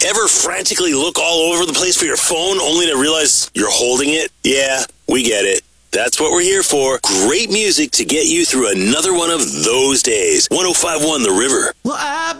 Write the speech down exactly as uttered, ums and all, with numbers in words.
Ever frantically look all over the place for your phone only to realize you're holding it? Yeah, we get it. That's what we're here for. Great music to get you through another one of those days. one oh five point one The River. Well, I